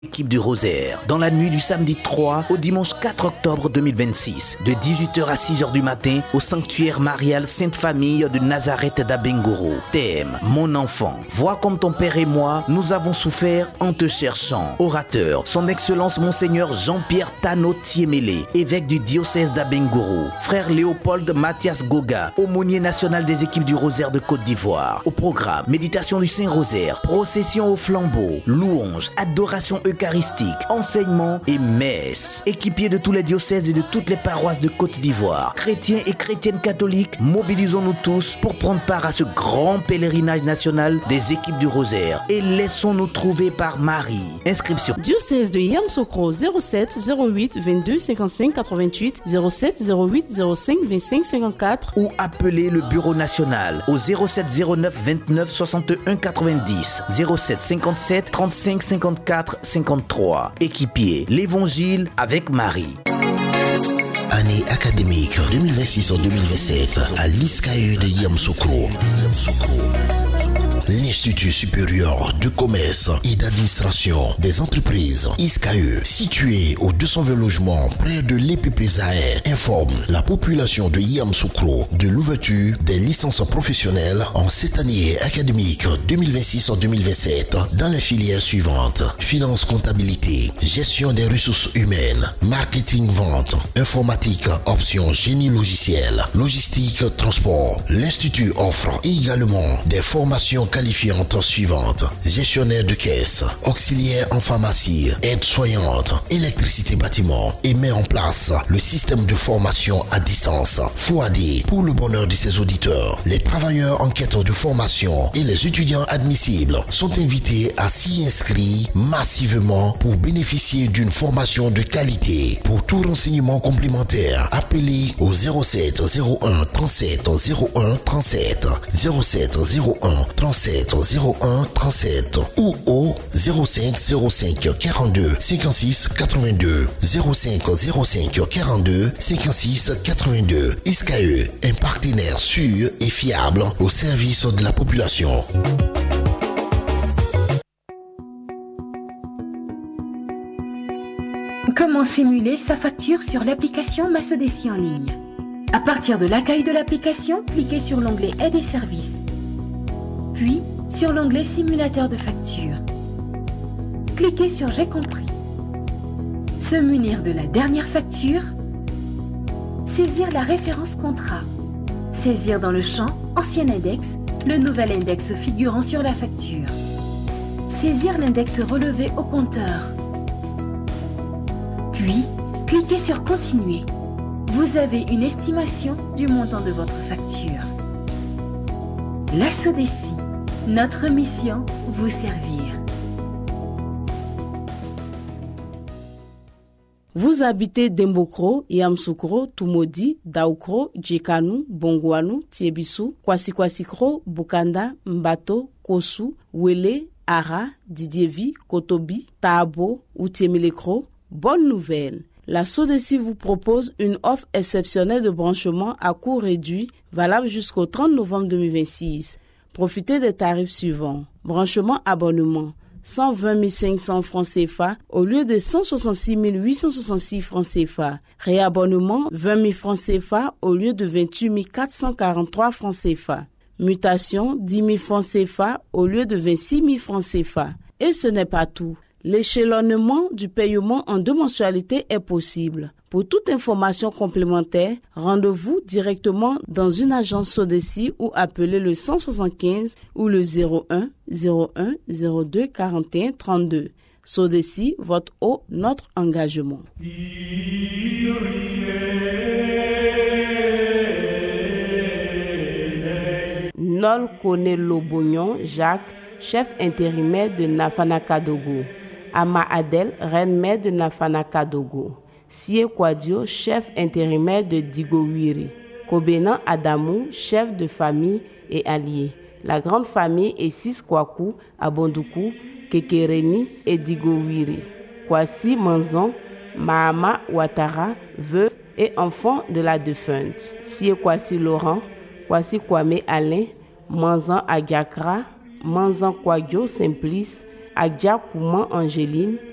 Équipe du Rosaire, dans la nuit du samedi 3 au dimanche 4 octobre 2026, de 18h à 6h du matin, au sanctuaire marial Sainte-Famille de Nazareth d'Abengoro. Thème, mon enfant, vois comme ton père et moi, nous avons souffert en te cherchant. Orateur, son excellence Monseigneur Jean-Pierre Tano Tiemele, évêque du diocèse d'Abengoro. Frère Léopold Mathias Goga, aumônier national des équipes du Rosaire de Côte d'Ivoire. Au programme, méditation du Saint-Rosaire, procession au flambeau, louange, adoration eucharistique, enseignement et messe. Équipiers de tous les diocèses et de toutes les paroisses de Côte d'Ivoire, chrétiens et chrétiennes catholiques, mobilisons-nous tous pour prendre part à ce grand pèlerinage national des équipes du Rosaire et laissons-nous trouver par Marie. Inscription. Diocèse de Yamoussoukro 07 08 22 55 88 07 08 05 25 54 ou appelez le bureau national au 07 09 29 61 90 07 57 35 54 53. Équipier, l'évangile avec Marie. Année académique 2026-2027 à l'ISCAE de Yamoussoukro. L'Institut supérieur de commerce et d'administration des entreprises ISCAE, situé au 220 logements près de l'EPPZAE, informe la population de Yamoussoukro de l'ouverture des licences professionnelles en cette année académique 2026-2027 dans les filières suivantes: finance, comptabilité, gestion des ressources humaines, marketing, vente, informatique, option génie logiciel, logistique, transport. L'Institut offre également des formations qualifiantes suivantes: gestionnaire de caisse, auxiliaire en pharmacie, aide-soignante, électricité bâtiment, et met en place le système de formation à distance FOAD pour le bonheur de ses auditeurs. Les travailleurs en quête de formation et les étudiants admissibles sont invités à s'y inscrire massivement pour bénéficier d'une formation de qualité. Pour tout renseignement complémentaire, appelez au 07 01 37 01 37 07 01 37 01 37 ou au 05 05 42 56 82 05 05 42 56 82. ISCAE, un partenaire sûr et fiable au service de la population. Comment simuler sa facture sur l'application Masodeci en ligne? À partir de l'accueil de l'application, cliquez sur l'onglet Aide et services, puis sur l'onglet Simulateur de facture. Cliquez sur J'ai compris. Se munir de la dernière facture. Saisir la référence contrat. Saisir dans le champ Ancien index le nouvel index figurant sur la facture. Saisir l'index relevé au compteur. Puis, cliquez sur Continuer. Vous avez une estimation du montant de votre facture. La Sodeci, notre mission, vous servir. Vous habitez Dembokro, Yamoussoukro, Tumodi, Daoukro, Djekanu, Bongouanou, Tiebissou, Kwasi-Kwasikro, Bukanda, Mbato, Kossou, Wele, Ara, Didievi, Kotobi, Taabo ou Tiemelekro. Bonne nouvelle! La Sodeci vous propose une offre exceptionnelle de branchement à coût réduit, valable jusqu'au 30 novembre 2026. Profitez des tarifs suivants. Branchement abonnement, 120 500 francs CFA au lieu de 166 866 francs CFA. Réabonnement, 20 000 francs CFA au lieu de 28 443 francs CFA. Mutation, 10 000 francs CFA au lieu de 26 000 francs CFA. Et ce n'est pas tout. L'échelonnement du paiement en 2 mensualités est possible. Pour toute information complémentaire, rendez-vous directement dans une agence Sodeci ou appelez le 175 ou le 01 01 02 41 32. Sodeci, votre eau, notre engagement. Nol Kone Lobognon Jacques, chef intérimaire de Nafana-Kadogo. Ama Adel, reine-mère de Nafana-Kadogo. Sie Kwadio, chef intérimaire de Digowiri. Kobenan Adamou, chef de famille et allié. La grande famille est 6 Kwaku, Abondoukou, Kekereni et Digowiri. Kwasi Manzon, Mahama Ouattara, veuve et enfant de la défunte. Sie Kwasi Laurent, Kwasi Kwame Alain, Manzan Agiakra, Manzan Kwadio Simplice, Adja Kouman Angéline,